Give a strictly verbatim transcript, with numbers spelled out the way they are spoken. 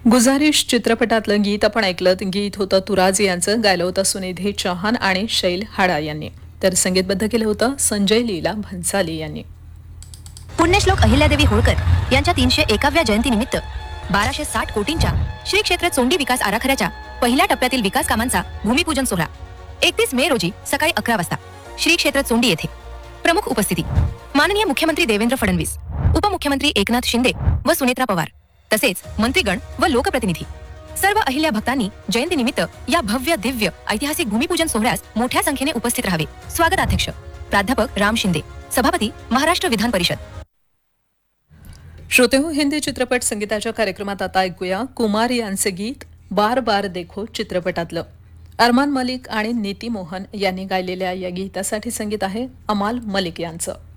गुजारिश चित्रपटातलं गीत आपण ऐकलं. गीत होतं तुराज यांचं, गायलं होतं सुनिधी चौहान आणि शैल हाडा यांनी, तर संगीतबद्ध केलं होतं संजय लीला भन्साली यांनी. पुण्यश्लोक अहिल्यादेवी होळकर यांच्या तीनशे एकाव्या जयंतीनिमित्त बाराशे साठ कोटींच्या श्री क्षेत्र चोंडी विकास आराखड्याच्या पहिल्या टप्प्यातील विकास कामांचा भूमिपूजन सोहळा एकतीस मे रोजी सकाळी अकरा वाजता श्री क्षेत्र चोंडी येथे. प्रमुख उपस्थिती माननीय मुख्यमंत्री देवेंद्र फडणवीस, उपमुख्यमंत्री एकनाथ शिंदे व सुनेत्रा पवार, तसेच मंत्रीगण व लोकप्रतिनिधी. सर्व अहिल्या भक्तांनी जयंतीनिमित्त या भव्य दिव्य ऐतिहासिक भूमिपूजन सोहळ्यास मोठ्या संख्येने उपस्थित राहावे. स्वागताध्यक्ष प्राध्यापक राम शिंदे, सभापती महाराष्ट्र विधान परिषद. श्रोते हो, हिंदी चित्रपट संगीताच्या कार्यक्रमात आता ऐकूया कुमार यांचे गीत बार बार देखो चित्रपटातलं. अरमान मलिक आणि नीती मोहन यांनी गायलेल्या या गीतासाठी संगीत आहे अमाल मलिक यांचं.